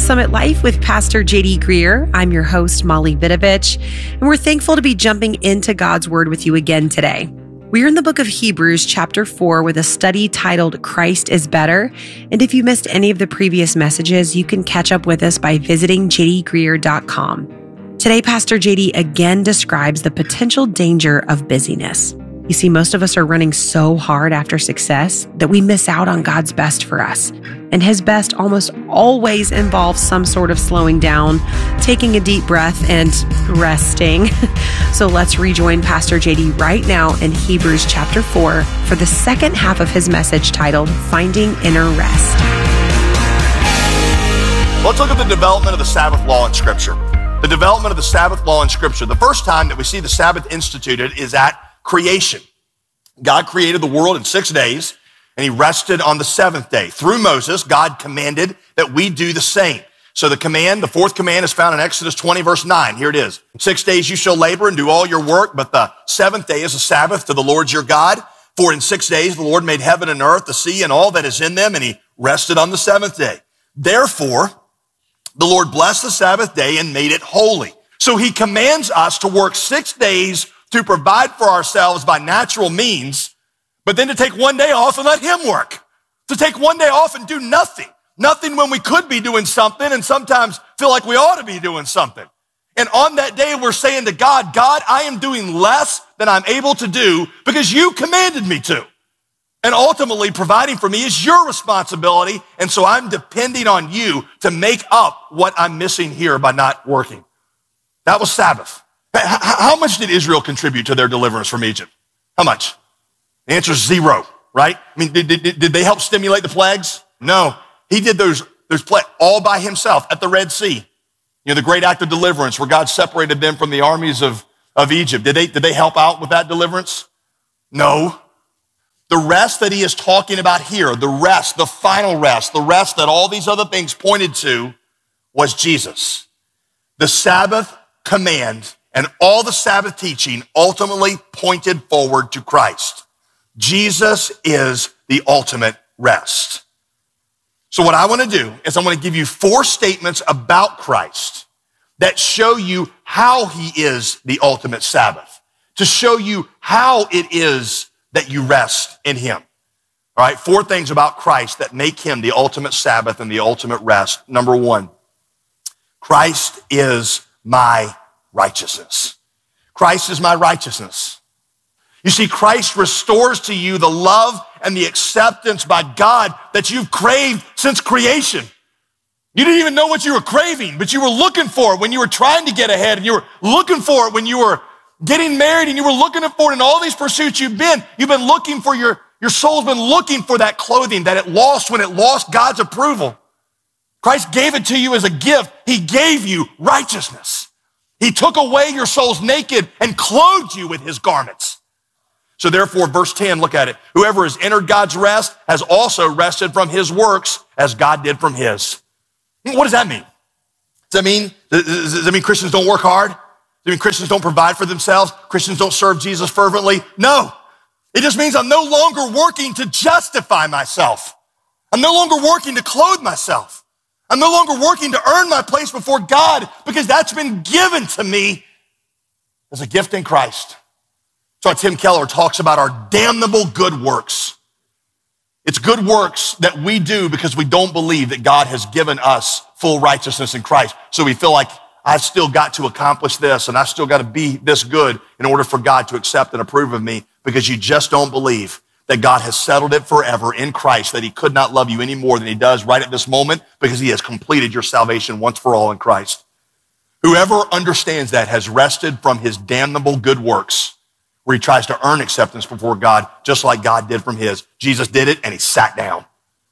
Summit Life with Pastor JD Greer. I'm your host, Molly Vidovich, and we're thankful to be jumping into God's Word with you again today. We're in the book of Hebrews, chapter 4, with a study titled Christ is Better. And if you missed any of the previous messages, you can catch up with us by visiting jdgreer.com. Today, Pastor JD again describes the potential danger of busyness. You see, most of us are running so hard after success that we miss out on God's best for us. And His best almost always involves some sort of slowing down, taking a deep breath, and resting. So let's rejoin Pastor JD right now in Hebrews chapter 4 for the second half of his message titled Finding Inner Rest. Let's look at the development of the Sabbath law in Scripture. The development of the Sabbath law in Scripture. The first time that we see the Sabbath instituted is at creation. God created the world in 6 days, and He rested on the seventh day. Through Moses, God commanded that we do the same. So the fourth command is found in Exodus 20, verse 9. Here it is. 6 days you shall labor and do all your work, but the seventh day is a Sabbath to the Lord your God. For in 6 days the Lord made heaven and earth, the sea, and all that is in them, and He rested on the seventh day. Therefore, the Lord blessed the Sabbath day and made it holy. So He commands us to work 6 days to provide for ourselves by natural means, but then to take one day off and let Him work. To take one day off and do nothing. Nothing when we could be doing something and sometimes feel like we ought to be doing something. And on that day, we're saying to God, God, I am doing less than I'm able to do because You commanded me to. And ultimately, providing for me is Your responsibility, and so I'm depending on You to make up what I'm missing here by not working. That was Sabbath. How much did Israel contribute to their deliverance from Egypt? How much? The answer is zero, right? I mean, did they help stimulate the plagues? No. He did those plagues all by Himself at the Red Sea. You know, the great act of deliverance where God separated them from the armies of Egypt. Did they help out with that deliverance? No. The rest that He is talking about here, the rest, the final rest, the rest that all these other things pointed to was Jesus. The Sabbath command and all the Sabbath teaching ultimately pointed forward to Christ. Jesus is the ultimate rest. So what I want to do is I want to give you 4 statements about Christ that show you how He is the ultimate Sabbath, to show you how it is that you rest in Him. All right, 4 things about Christ that make Him the ultimate Sabbath and the ultimate rest. Number 1, Christ is my righteousness. Christ is my righteousness. You see, Christ restores to you the love and the acceptance by God that you've craved since creation. You didn't even know what you were craving, but you were looking for it when you were trying to get ahead, and you were looking for it when you were getting married, and you were looking for it in all these pursuits you've been looking for, your soul's been looking for that clothing that it lost when it lost God's approval. Christ gave it to you as a gift. He gave you righteousness. He took away your soul's naked and clothed you with His garments. So therefore, verse 10, look at it. Whoever has entered God's rest has also rested from His works as God did from His. What does that mean? Does that mean Christians don't work hard? Does it mean Christians don't provide for themselves? Christians don't serve Jesus fervently? No. It just means I'm no longer working to justify myself. I'm no longer working to clothe myself. I'm no longer working to earn my place before God because that's been given to me as a gift in Christ. So Tim Keller talks about our damnable good works. It's good works that we do because we don't believe that God has given us full righteousness in Christ. So we feel like I've still got to accomplish this and I've still got to be this good in order for God to accept and approve of me, because you just don't believe that God has settled it forever in Christ, that He could not love you any more than He does right at this moment because He has completed your salvation once for all in Christ. Whoever understands that has rested from his damnable good works, where he tries to earn acceptance before God, just like God did from His. Jesus did it and He sat down.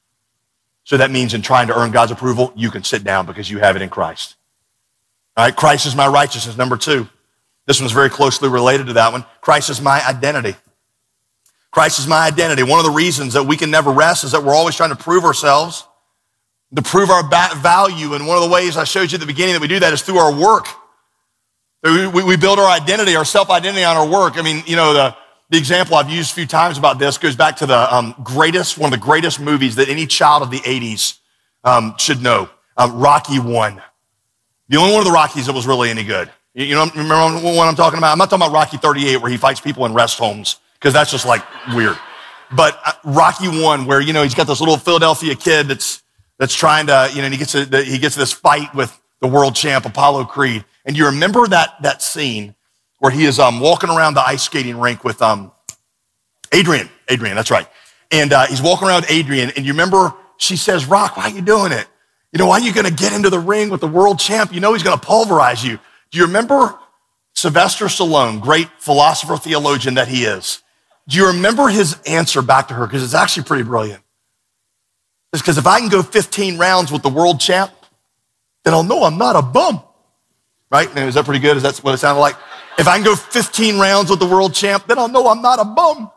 So that means in trying to earn God's approval, you can sit down because you have it in Christ. All right, Christ is my righteousness. Number 2, this one's very closely related to that one. Christ is my identity. Christ is my identity. One of the reasons that we can never rest is that we're always trying to prove ourselves, to prove our value. And one of the ways I showed you at the beginning that we do that is through our work. We build our identity, our self-identity on our work. I mean, you know, the example I've used a few times about this goes back to the one of the greatest movies that any child of the 80s should know. Rocky 1. The only one of the Rockies that was really any good. You know, remember what I'm talking about? I'm not talking about Rocky 38 where he fights people in rest homes, because that's just like weird. But Rocky 1, where, you know, he's got this little Philadelphia kid that's trying to, you know, and he gets this fight with the world champ Apollo Creed. And you remember that scene where he is walking around the ice skating rink with Adrian, that's right. And he's walking around with Adrian, and you remember she says, "Rock, why are you doing it? You know, why are you going to get into the ring with the world champ? You know he's going to pulverize you." Do you remember Sylvester Stallone, great philosopher, theologian that he is? Do you remember his answer back to her? Because it's actually pretty brilliant. It's because if I can go 15 rounds with the world champ, then I'll know I'm not a bum. Right? Is that pretty good? Is that what it sounded like? If I can go 15 rounds with the world champ, then I'll know I'm not a bum.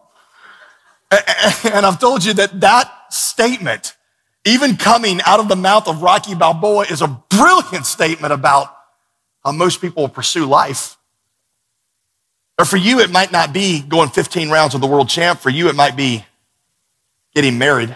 And I've told you that statement, even coming out of the mouth of Rocky Balboa, is a brilliant statement about how most people will pursue life. Or for you, it might not be going 15 rounds with the world champ. For you, it might be getting married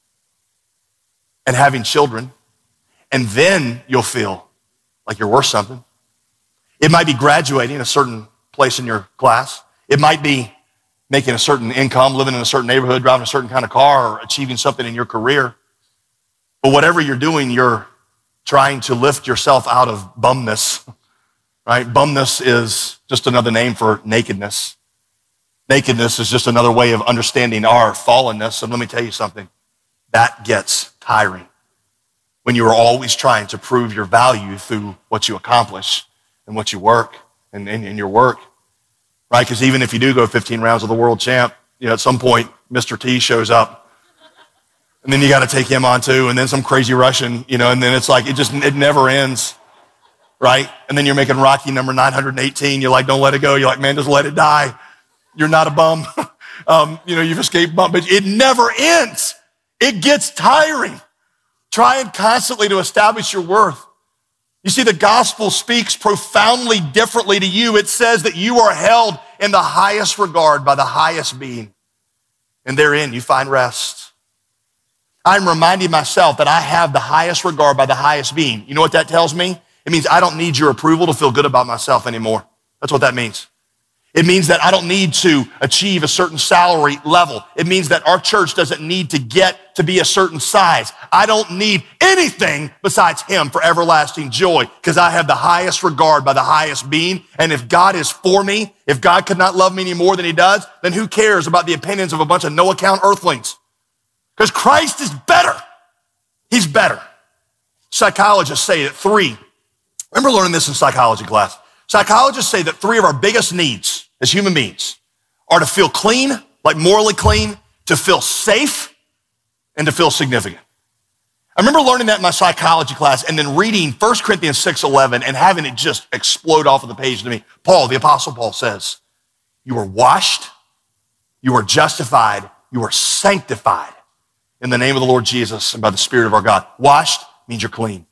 and having children, and then you'll feel like you're worth something. It might be graduating a certain place in your class. It might be making a certain income, living in a certain neighborhood, driving a certain kind of car, or achieving something in your career. But whatever you're doing, you're trying to lift yourself out of bumness, right? Bumness is just another name for nakedness. Nakedness is just another way of understanding our fallenness. And let me tell you something, that gets tiring when you are always trying to prove your value through what you accomplish and what you work and in your work, right? Because even if you do go 15 rounds with the world champ, you know, at some point, Mr. T shows up. And then you got to take him on too, and then some crazy Russian, you know, and then it's like, it never ends, right? And then you're making Rocky number 918. You're like, don't let it go. You're like, man, just let it die. You're not a bum. You know, you've escaped bum, but it never ends. It gets tiring. Trying constantly to establish your worth. You see, the gospel speaks profoundly differently to you. It says that you are held in the highest regard by the highest being, and therein you find rest. I'm reminding myself that I have the highest regard by the highest being. You know what that tells me? It means I don't need your approval to feel good about myself anymore. That's what that means. It means that I don't need to achieve a certain salary level. It means that our church doesn't need to get to be a certain size. I don't need anything besides him for everlasting joy, because I have the highest regard by the highest being. And if God is for me, if God could not love me any more than he does, then who cares about the opinions of a bunch of no-account earthlings? Because Christ is better. He's better. Psychologists say that remember learning this in psychology class. Psychologists say that 3 of our biggest needs as human beings are to feel clean, like morally clean, to feel safe, and to feel significant. I remember learning that in my psychology class and then reading 1 Corinthians 6:11 and having it just explode off of the page to me. Paul, the Apostle Paul says, you are washed, you are justified, you are sanctified in the name of the Lord Jesus and by the Spirit of our God. Washed means you're clean.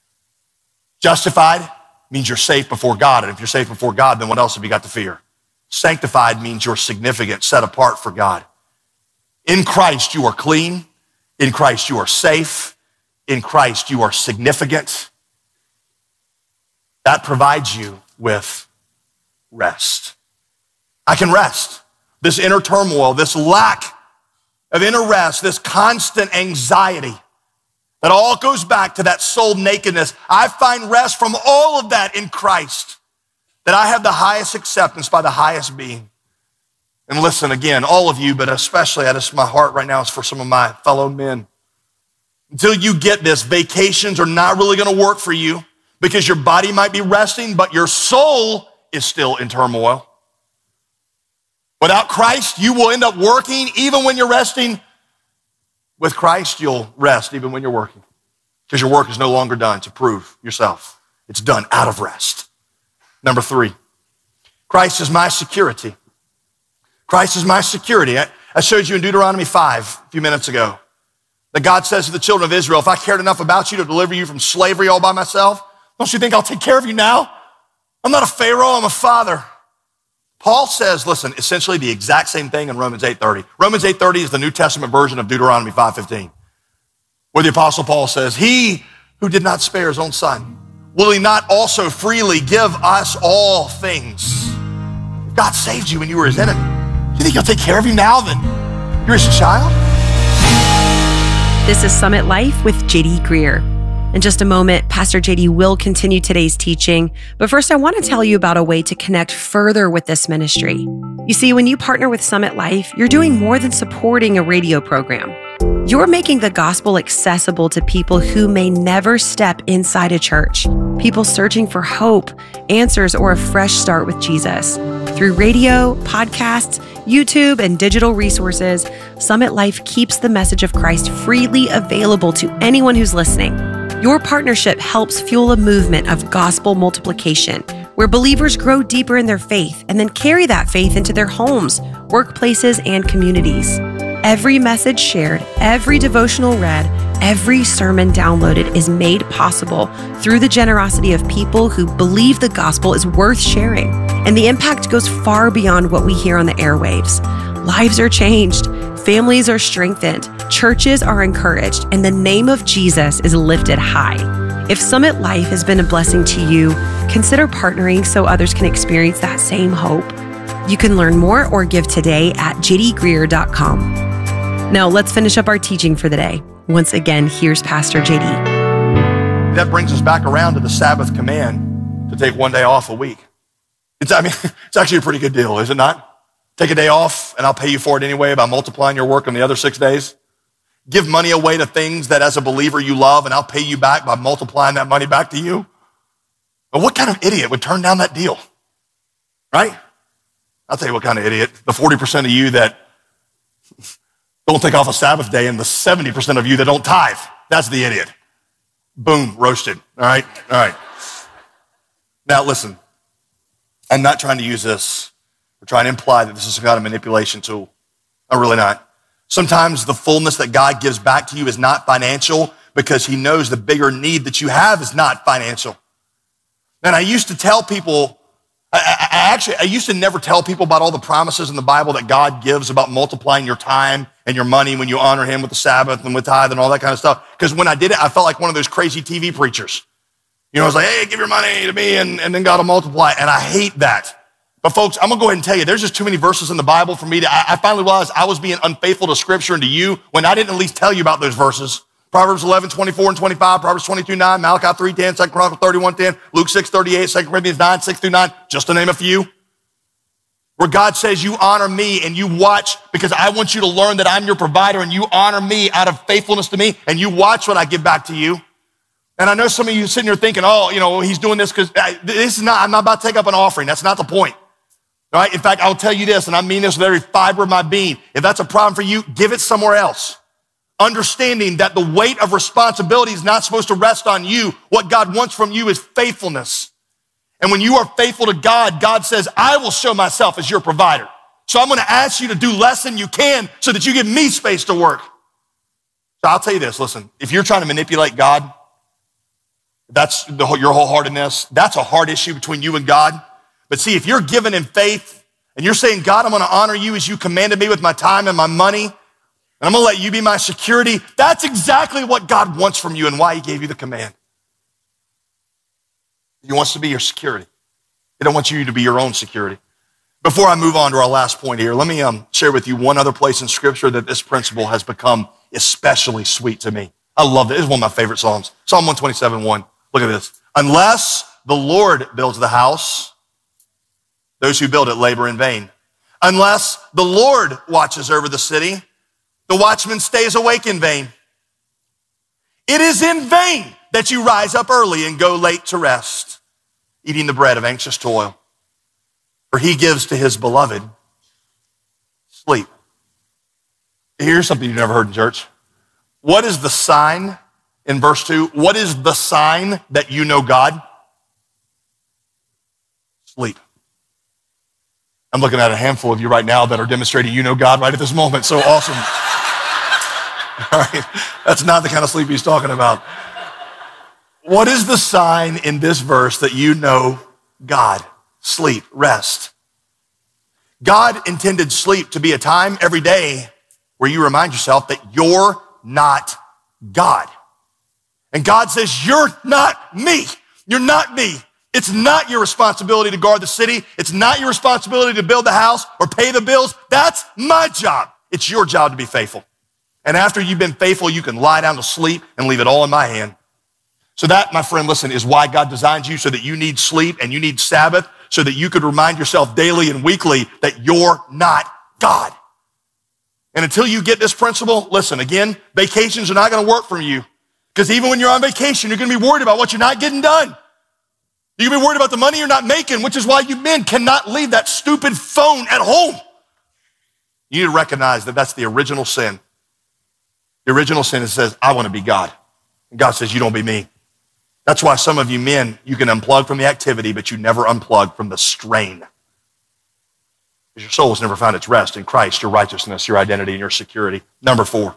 Justified means you're safe before God. And if you're safe before God, then what else have you got to fear? Sanctified means you're significant, set apart for God. In Christ, you are clean. In Christ, you are safe. In Christ, you are significant. That provides you with rest. I can rest. This inner turmoil, this lack of inner rest, this constant anxiety, that all goes back to that soul nakedness. I find rest from all of that in Christ, that I have the highest acceptance by the highest being. And listen, again, all of you, but especially my heart right now is for some of my fellow men. Until you get this, vacations are not really going to work for you, because your body might be resting, but your soul is still in turmoil. Without Christ, you will end up working even when you're resting. With Christ, you'll rest even when you're working, because your work is no longer done to prove yourself. It's done out of rest. Number 3, Christ is my security. Christ is my security. I showed you in Deuteronomy 5 a few minutes ago that God says to the children of Israel, if I cared enough about you to deliver you from slavery all by myself, don't you think I'll take care of you now? I'm not a Pharaoh, I'm a father. Paul says, listen, essentially the exact same thing in Romans 8:30. Romans 8:30 is the New Testament version of Deuteronomy 5:15, where the Apostle Paul says, he who did not spare his own son, will he not also freely give us all things? God saved you when you were his enemy. Do you think he'll take care of you now than you're his child? This is Summit Life with JD Greear. In just a moment, Pastor JD will continue today's teaching, but first I want to tell you about a way to connect further with this ministry. You see, when you partner with Summit Life, you're doing more than supporting a radio program. You're making the gospel accessible to people who may never step inside a church, people searching for hope, answers, or a fresh start with Jesus. Through radio, podcasts, YouTube, and digital resources, Summit Life keeps the message of Christ freely available to anyone who's listening. Your partnership helps fuel a movement of gospel multiplication, where believers grow deeper in their faith and then carry that faith into their homes, workplaces, and communities. Every message shared, every devotional read, every sermon downloaded is made possible through the generosity of people who believe the gospel is worth sharing. And the impact goes far beyond what we hear on the airwaves. Lives are changed, families are strengthened, churches are encouraged, and the name of Jesus is lifted high. If Summit Life has been a blessing to you, consider partnering so others can experience that same hope. You can learn more or give today at jdgreear.com. Now let's finish up our teaching for the day. Once again, here's Pastor JD. That brings us back around to the Sabbath command to take one day off a week. It's actually a pretty good deal, is it not? Take a day off and I'll pay you for it anyway by multiplying your work on the other 6 days. Give money away to things that as a believer you love and I'll pay you back by multiplying that money back to you. But what kind of idiot would turn down that deal? Right? I'll tell you what kind of idiot. The 40% of you that don't take off a Sabbath day and the 70% of you that don't tithe. That's the idiot. Boom, roasted. All right? All right. Now listen, I'm not trying to use this or trying to imply that this is some kind of manipulation tool. I'm really not. Sometimes the fullness that God gives back to you is not financial because he knows the bigger need that you have is not financial. And I used to tell people, I used to never tell people about all the promises in the Bible that God gives about multiplying your time and your money when you honor him with the Sabbath and with tithe and all that kind of stuff. Because when I did it, I felt like one of those crazy TV preachers. You know, I was like, hey, give your money to me and then God will multiply. And I hate that. But folks, I'm gonna go ahead and tell you, there's just too many verses in the Bible for me to, I finally realized I was being unfaithful to scripture and to you when I didn't at least tell you about those verses. Proverbs 11, 24 and 25, Proverbs 22, 9, Malachi 3, 10, 2 Chronicles 31, 10, Luke 6, 38, 2 Corinthians 9, 6 through 9, just to name a few. Where God says, you honor me and you watch because I want you to learn that I'm your provider and you honor me out of faithfulness to me and you watch what I give back to you. And I know some of you sitting here thinking, oh, you know, he's doing this because I'm not about to take up an offering. That's not the point. All right. In fact, I'll tell you this, and I mean this with every fiber of my being. If that's a problem for you, give it somewhere else. Understanding that the weight of responsibility is not supposed to rest on you. What God wants from you is faithfulness. And when you are faithful to God, God says, I will show myself as your provider. So I'm going to ask you to do less than you can so that you give me space to work. So I'll tell you this, listen, if you're trying to manipulate God, that's your wholeheartedness. That's a hard issue between you and God. But see, if you're given in faith and you're saying, God, I'm going to honor you as you commanded me with my time and my money, and I'm going to let you be my security, that's exactly what God wants from you and why he gave you the command. He wants to be your security. He don't want you to be your own security. Before I move on to our last point here, let me share with you one other place in Scripture that this principle has become especially sweet to me. I love it. It's one of my favorite Psalms. Psalm 127:1. Look at this. Unless the Lord builds the house, those who build it labor in vain. Unless the Lord watches over the city, the watchman stays awake in vain. It is in vain that you rise up early and go late to rest, eating the bread of anxious toil. For he gives to his beloved sleep. Here's something you've never heard in church. What is the sign in verse 2? What is the sign that you know God? Sleep. I'm looking at a handful of you right now that are demonstrating you know God right at this moment. So awesome. All right. That's not the kind of sleep he's talking about. What is the sign in this verse that you know God? Sleep, rest. God intended sleep to be a time every day where you remind yourself that you're not God. And God says, you're not me. You're not me. It's not your responsibility to guard the city. It's not your responsibility to build the house or pay the bills. That's my job. It's your job to be faithful. And after you've been faithful, you can lie down to sleep and leave it all in my hand. So that, my friend, listen, is why God designed you, so that you need sleep and you need Sabbath, so that you could remind yourself daily and weekly that you're not God. And until you get this principle, listen, again, vacations are not going to work for you, because even when you're on vacation, you're going to be worried about what you're not getting done. You're going to be worried about the money you're not making, which is why you men cannot leave that stupid phone at home. You need to recognize that that's the original sin. The original sin is says, I want to be God. And God says, you don't be me. That's why some of you men, you can unplug from the activity, but you never unplug from the strain. Because your soul has never found its rest in Christ, your righteousness, your identity, and your security. Number 4,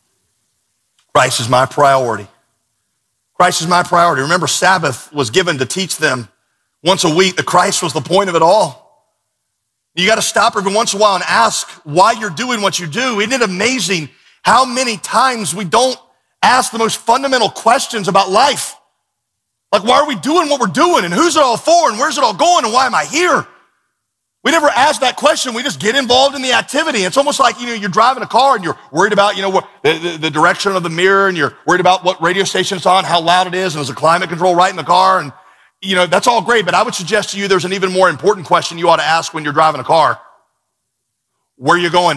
Christ is my priority. Christ is my priority. Remember, Sabbath was given to teach them once a week that Christ was the point of it all. You got to stop every once in a while and ask why you're doing what you do. Isn't it amazing how many times we don't ask the most fundamental questions about life? Like, why are we doing what we're doing? And who's it all for? And where's it all going? And why am I here? We never ask that question. We just get involved in the activity. It's almost like, you're driving a car and you're worried about, what the direction of the mirror, and you're worried about what radio station it's on, how loud it is, and is the climate control right in the car? And, that's all great. But I would suggest to you there's an even more important question you ought to ask when you're driving a car. Where are you going?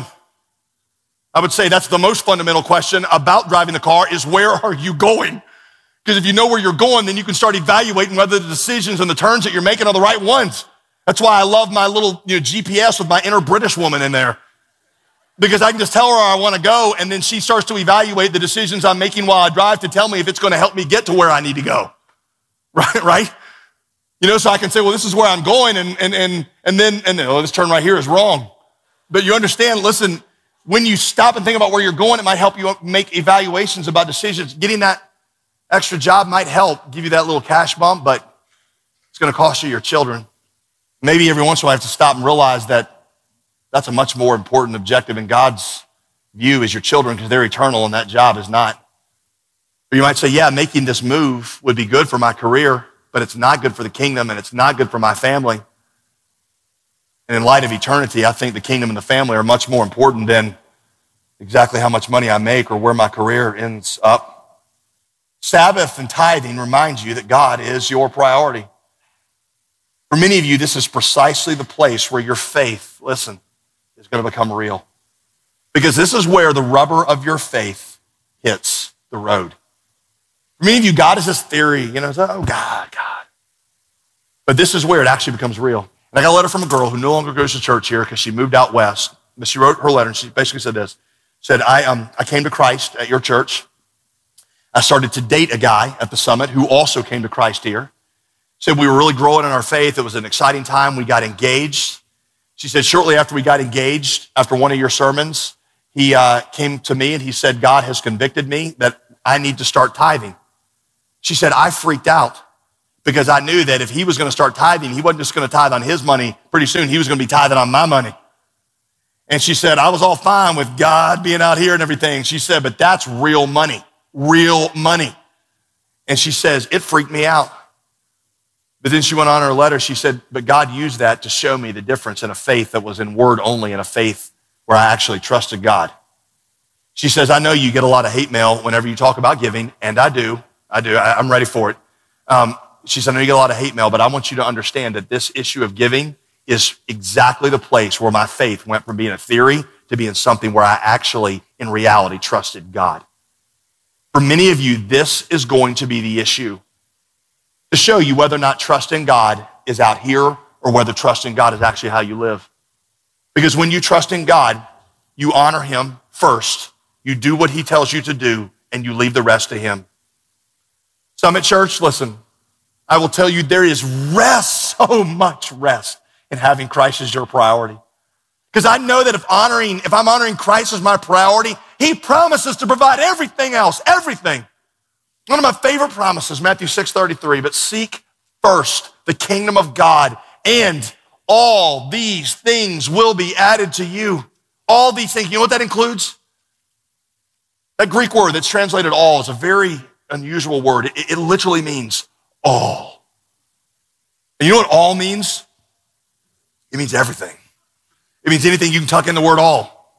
I would say that's the most fundamental question about driving the car, is where are you going? Because if you know where you're going, then you can start evaluating whether the decisions and the turns that you're making are the right ones. That's why I love my little GPS with my inner British woman in there. Because I can just tell her where I want to go, and then she starts to evaluate the decisions I'm making while I drive to tell me if it's going to help me get to where I need to go. Right? So I can say, well, this is where I'm going, and then this turn right here is wrong. But you understand, listen, when you stop and think about where you're going, it might help you make evaluations about decisions. Getting that extra job might help give you that little cash bump, but it's going to cost you your children. Maybe every once in a while I have to stop and realize that that's a much more important objective in God's view, is your children, because they're eternal and that job is not. Or you might say, yeah, making this move would be good for my career, but it's not good for the kingdom and it's not good for my family. And in light of eternity, I think the kingdom and the family are much more important than exactly how much money I make or where my career ends up. Sabbath and tithing reminds you that God is your priority. For many of you, this is precisely the place where your faith, listen, is going to become real. Because this is where the rubber of your faith hits the road. For many of you, God is this theory, oh, God. But this is where it actually becomes real. And I got a letter from a girl who no longer goes to church here because she moved out west. But she wrote her letter, and she basically said this. Said, I came to Christ at your church. I started to date a guy at the summit who also came to Christ here. Said we were really growing in our faith. It was an exciting time. We got engaged. She said, shortly after we got engaged, after one of your sermons, he came to me and he said, God has convicted me that I need to start tithing. She said, I freaked out because I knew that if he was going to start tithing, he wasn't just going to tithe on his money. Pretty soon, he was going to be tithing on my money. And she said, I was all fine with God being out here and everything. She said, but that's real money, real money. And she says, it freaked me out. But then she went on in her letter, she said, but God used that to show me the difference in a faith that was in word only and a faith where I actually trusted God. She says, I know you get a lot of hate mail whenever you talk about giving, and I do. I'm ready for it. She said, I know you get a lot of hate mail, but I want you to understand that this issue of giving is exactly the place where my faith went from being a theory to being something where I actually, in reality, trusted God. For many of you, this is going to be the issue to show you whether or not trusting God is out here or whether trusting God is actually how you live. Because when you trust in God, you honor him first, you do what he tells you to do, and you leave the rest to him. Summit Church, listen, I will tell you there is rest, so much rest in having Christ as your priority. Because I know that if I'm honoring Christ as my priority, he promises to provide everything else, everything. One of my favorite promises, Matthew 6:33, but seek first the kingdom of God, and all these things will be added to you. All these things, you know what that includes? That Greek word that's translated all is a very unusual word. It literally means all. And you know what all means? It means everything. It means anything you can tuck in the word all.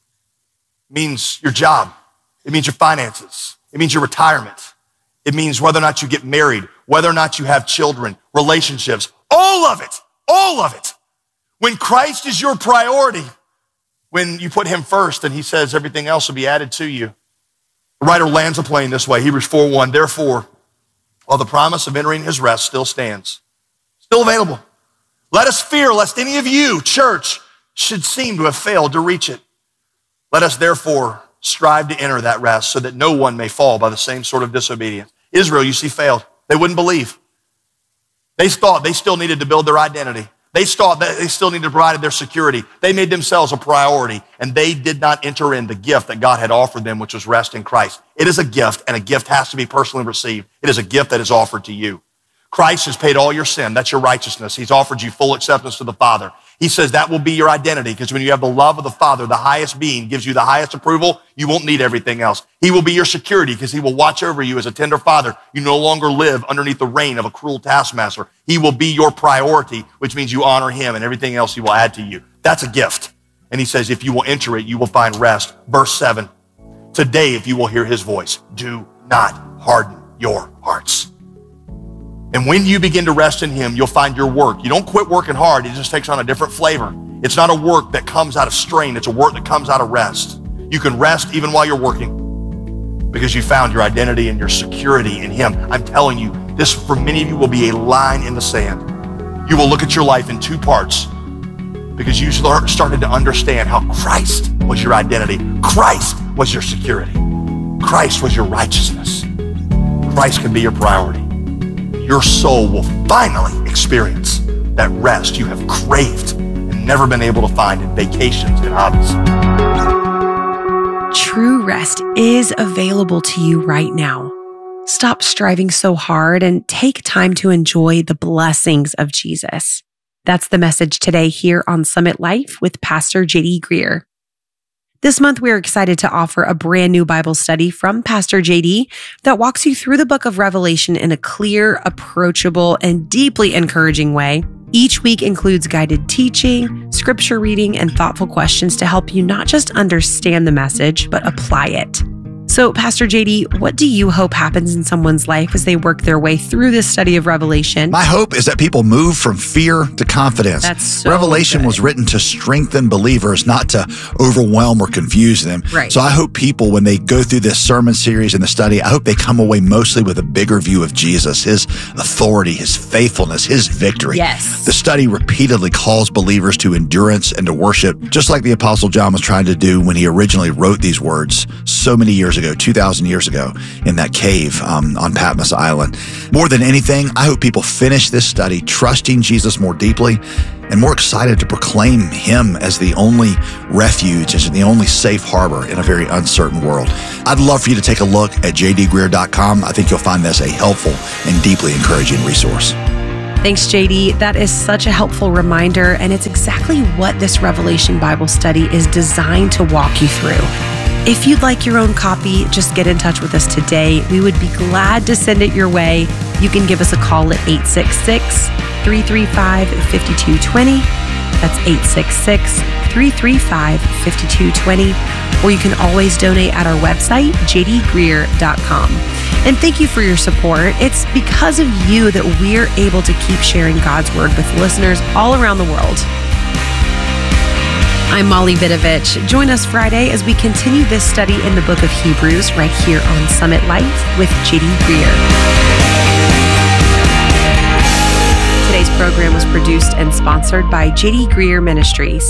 It means your job. It means your finances. It means your retirement. It means whether or not you get married, whether or not you have children, relationships, all of it, all of it. When Christ is your priority, when you put him first and he says everything else will be added to you. The writer lands a plane this way, Hebrews 4:1, therefore, while the promise of entering his rest still stands, still available, let us fear lest any of you, church, should seem to have failed to reach it. Let us therefore strive to enter that rest so that no one may fall by the same sort of disobedience. Israel, you see, failed. They wouldn't believe. They thought they still needed to build their identity. They thought that they still needed to provide their security. They made themselves a priority, and they did not enter in the gift that God had offered them, which was rest in Christ. It is a gift, and a gift has to be personally received. It is a gift that is offered to you. Christ has paid all your sin. That's your righteousness. He's offered you full acceptance to the Father. He says that will be your identity, because when you have the love of the Father, the highest being gives you the highest approval, you won't need everything else. He will be your security because he will watch over you as a tender father. You no longer live underneath the reign of a cruel taskmaster. He will be your priority, which means you honor him and everything else he will add to you. That's a gift. And he says, if you will enter it, you will find rest. Verse 7, today, if you will hear his voice, do not harden your hearts. And when you begin to rest in him, you'll find your work. You don't quit working hard. It just takes on a different flavor. It's not a work that comes out of strain. It's a work that comes out of rest. You can rest even while you're working because you found your identity and your security in him. I'm telling you, this for many of you will be a line in the sand. You will look at your life in two parts because you started to understand how Christ was your identity. Christ was your security. Christ was your righteousness. Christ can be your priority. Your soul will finally experience that rest you have craved and never been able to find in vacations and hobbies. True rest is available to you right now. Stop striving so hard and take time to enjoy the blessings of Jesus. That's the message today here on Summit Life with Pastor JD Greear. This month, we're excited to offer a brand new Bible study from Pastor JD that walks you through the book of Revelation in a clear, approachable, and deeply encouraging way. Each week includes guided teaching, scripture reading, and thoughtful questions to help you not just understand the message, but apply it. So, Pastor JD, what do you hope happens in someone's life as they work their way through this study of Revelation? My hope is that people move from fear to confidence. That's so Revelation good. was written to strengthen believers, not to overwhelm or confuse them. Right. So I hope people, when they go through this sermon series and the study, I hope they come away mostly with a bigger view of Jesus, his authority, his faithfulness, his victory. Yes. The study repeatedly calls believers to endurance and to worship, just like the Apostle John was trying to do when he originally wrote these words so many years ago, 2,000 years ago, in that cave on Patmos Island. More than anything, I hope people finish this study trusting Jesus more deeply and more excited to proclaim him as the only refuge, as the only safe harbor in a very uncertain world. I'd love for you to take a look at jdgreear.com. I think you'll find this a helpful and deeply encouraging resource. Thanks, JD. That is such a helpful reminder, and it's exactly what this Revelation Bible study is designed to walk you through. If you'd like your own copy, just get in touch with us today. We would be glad to send it your way. You can give us a call at 866-335-5220. That's 866-335-5220. Or you can always donate at our website, jdgreear.com. And thank you for your support. It's because of you that we're able to keep sharing God's word with listeners all around the world. I'm Molly Vidovich. Join us Friday as we continue this study in the book of Hebrews right here on Summit Life with JD Greear. Today's program was produced and sponsored by JD Greear Ministries.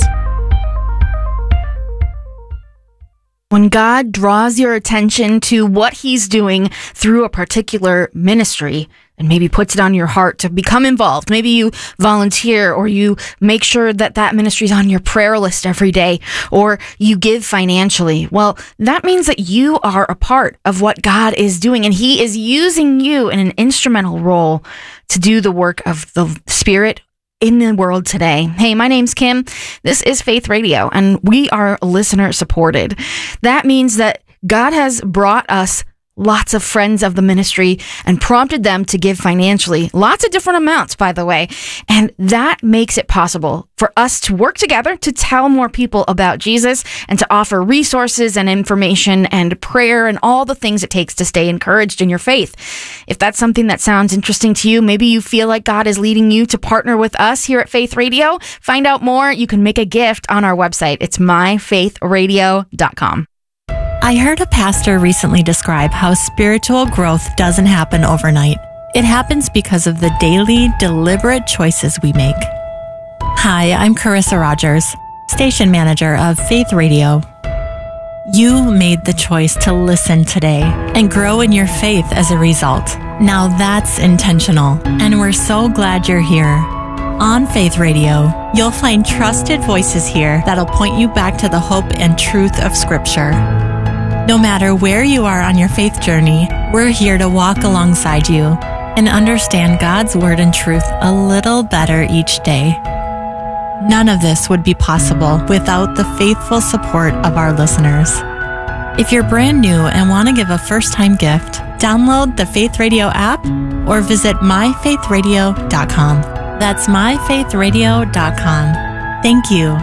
When God draws your attention to what he's doing through a particular ministry and maybe puts it on your heart to become involved, maybe you volunteer or you make sure that that ministry is on your prayer list every day, or you give financially, well, that means that you are a part of what God is doing, and he is using you in an instrumental role to do the work of the Spirit in the world today. Hey, my name's Kim. This is Faith Radio, and we are listener supported. That means that God has brought us lots of friends of the ministry and prompted them to give financially. Lots of different amounts, by the way. And that makes it possible for us to work together to tell more people about Jesus and to offer resources and information and prayer and all the things it takes to stay encouraged in your faith. If that's something that sounds interesting to you, maybe you feel like God is leading you to partner with us here at Faith Radio. Find out more. You can make a gift on our website. It's myfaithradio.com. I heard a pastor recently describe how spiritual growth doesn't happen overnight. It happens because of the daily, deliberate choices we make. Hi, I'm Carissa Rogers, station manager of Faith Radio. You made the choice to listen today and grow in your faith as a result. Now that's intentional, and we're so glad you're here. On Faith Radio, you'll find trusted voices here that'll point you back to the hope and truth of Scripture. No matter where you are on your faith journey, we're here to walk alongside you and understand God's Word and truth a little better each day. None of this would be possible without the faithful support of our listeners. If you're brand new and want to give a first-time gift, download the Faith Radio app or visit myfaithradio.com. That's myfaithradio.com. Thank you.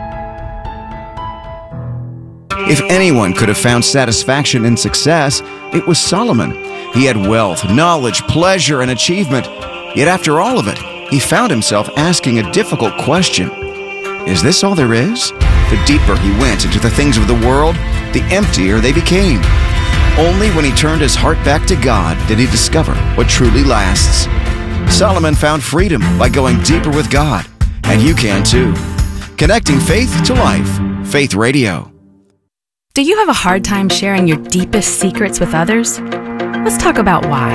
If anyone could have found satisfaction in success, it was Solomon. He had wealth, knowledge, pleasure, and achievement. Yet after all of it, he found himself asking a difficult question. Is this all there is? The deeper he went into the things of the world, the emptier they became. Only when he turned his heart back to God did he discover what truly lasts. Solomon found freedom by going deeper with God, and you can too. Connecting faith to life. Faith Radio. Do you have a hard time sharing your deepest secrets with others? Let's talk about why.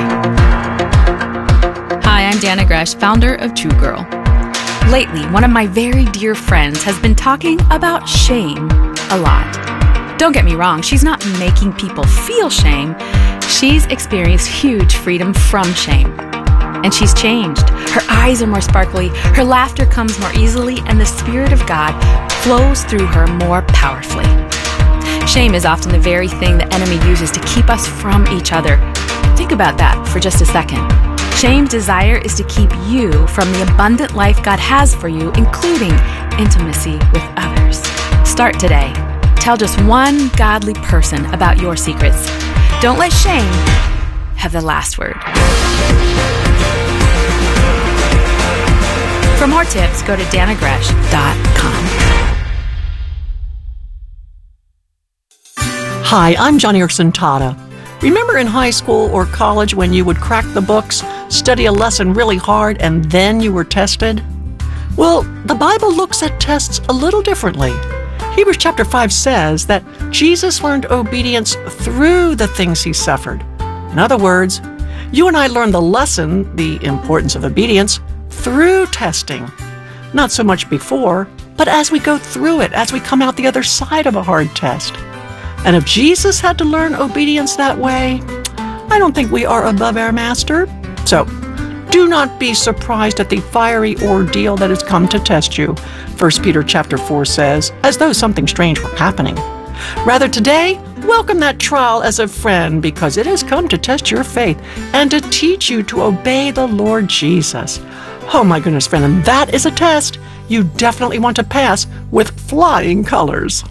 Hi, I'm Dana Gresh, founder of True Girl. Lately, one of my very dear friends has been talking about shame a lot. Don't get me wrong, she's not making people feel shame. She's experienced huge freedom from shame. And she's changed. Her eyes are more sparkly, her laughter comes more easily, and the Spirit of God flows through her more powerfully. Shame is often the very thing the enemy uses to keep us from each other. Think about that for just a second. Shame's desire is to keep you from the abundant life God has for you, including intimacy with others. Start today. Tell just one godly person about your secrets. Don't let shame have the last word. For more tips, go to danagresh.com. Hi, I'm Johnny Orsentata. Remember in high school or college when you would crack the books, study a lesson really hard, and then you were tested? Well, the Bible looks at tests a little differently. Hebrews chapter 5 says that Jesus learned obedience through the things he suffered. In other words, you and I learn the lesson, the importance of obedience, through testing. Not so much before, but as we go through it, as we come out the other side of a hard test. And if Jesus had to learn obedience that way, I don't think we are above our master. So, do not be surprised at the fiery ordeal that has come to test you, 1 Peter chapter 4 says, as though something strange were happening. Rather today, welcome that trial as a friend, because it has come to test your faith and to teach you to obey the Lord Jesus. Oh my goodness, friend, and that is a test you definitely want to pass with flying colors.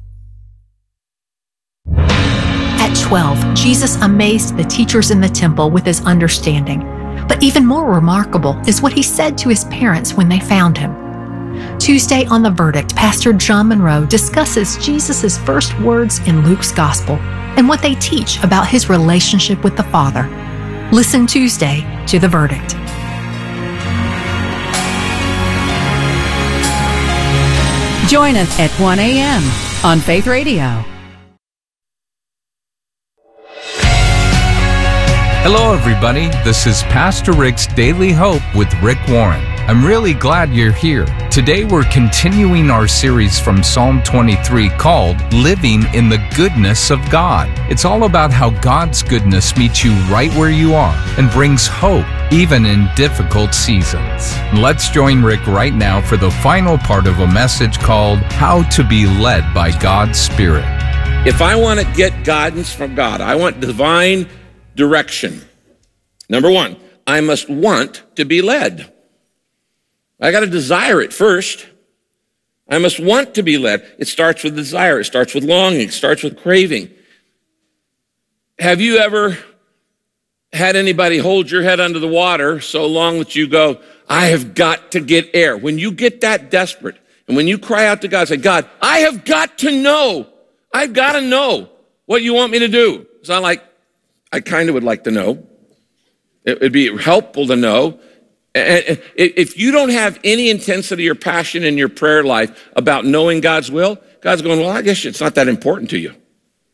At 12, Jesus amazed the teachers in the temple with his understanding. But even more remarkable is what he said to his parents when they found him. Tuesday on The Verdict, Pastor John Monroe discusses Jesus' first words in Luke's Gospel and what they teach about his relationship with the Father. Listen Tuesday to The Verdict. Join us at 1 a.m. on Faith Radio. Hello, everybody. This is Pastor Rick's Daily Hope with Rick Warren. I'm really glad you're here. Today, we're continuing our series from Psalm 23 called Living in the Goodness of God. It's all about how God's goodness meets you right where you are and brings hope even in difficult seasons. Let's join Rick right now for the final part of a message called How to Be Led by God's Spirit. If I want to get guidance from God, I want divine direction. Number one, I must want to be led. I got to desire it first. I must want to be led. It starts with desire. It starts with longing. It starts with craving. Have you ever had anybody hold your head under the water so long that you go, I have got to get air? When you get that desperate, and when you cry out to God, say, God, I have got to know. I've got to know what you want me to do. It's not like, I kind of would like to know. It'd be helpful to know. And if you don't have any intensity or passion in your prayer life about knowing God's will, God's going, well, I guess it's not that important to you.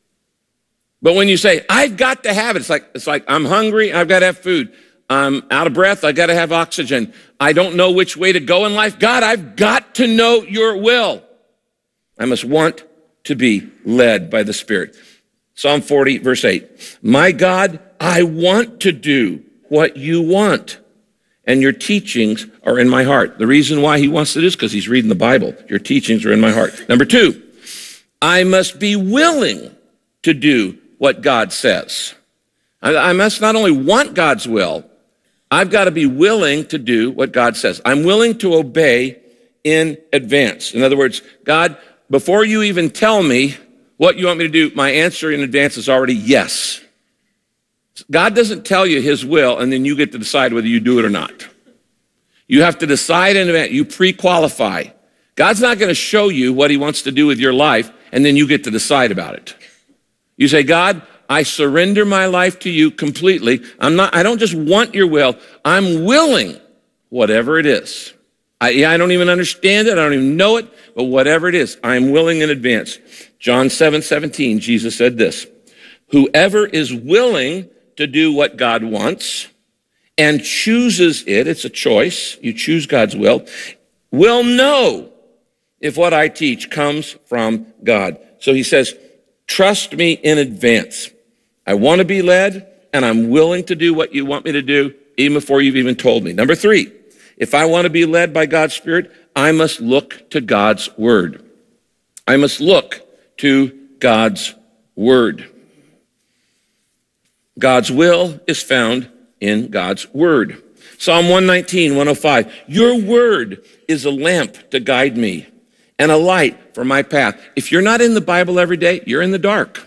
But when you say, I've got to have it, it's like I'm hungry, I've got to have food. I'm out of breath, I got to have oxygen. I don't know which way to go in life. God, I've got to know your will. I must want to be led by the Spirit. Psalm 40, verse 8. My God, I want to do what you want, and your teachings are in my heart. The reason why he wants to do this is because he's reading the Bible. Your teachings are in my heart. Number two, I must be willing to do what God says. I must not only want God's will, I've got to be willing to do what God says. I'm willing to obey in advance. In other words, God, before you even tell me what you want me to do, my answer in advance is already yes. God doesn't tell you his will and then you get to decide whether you do it or not. You have to decide in advance. You pre-qualify. God's not going to show you what he wants to do with your life and then you get to decide about it. You say, God, I surrender my life to you completely. I don't just want your will. I'm willing, whatever it is. I don't even understand it. I don't even know it, but whatever it is, I'm willing in advance. John 7:17, Jesus said this, whoever is willing to do what God wants and chooses it, it's a choice, you choose God's will know if what I teach comes from God. So he says, trust me in advance. I want to be led, and I'm willing to do what you want me to do, even before you've even told me. Number three, if I want to be led by God's Spirit, I must look to God's Word. I must look to God's Word. God's will is found in God's Word. Psalm 119, 105, your Word is a lamp to guide me and a light for my path. If you're not in the Bible every day, you're in the dark.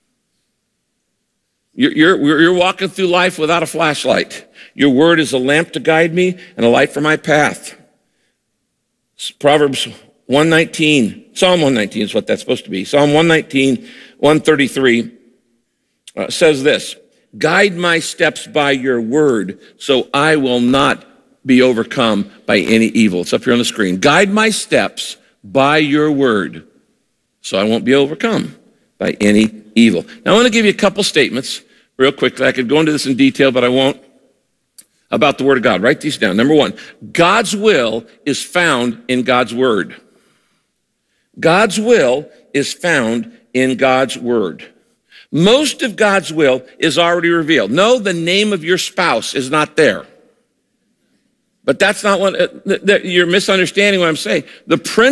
You're walking through life without a flashlight. Your Word is a lamp to guide me and a light for my path. Proverbs 119, Psalm 119 is what that's supposed to be. Psalm 119, 133 says this, guide my steps by your word so I will not be overcome by any evil. It's up here on the screen. Guide my steps by your word so I won't be overcome by any evil. Now I want to give you a couple statements real quickly. I could go into this in detail, but I won't, about the Word of God. Write these down. Number one, God's will is found in God's Word. God's will is found in God's Word. Most of God's will is already revealed. No, the name of your spouse is not there. But that's not what, you're misunderstanding what I'm saying. The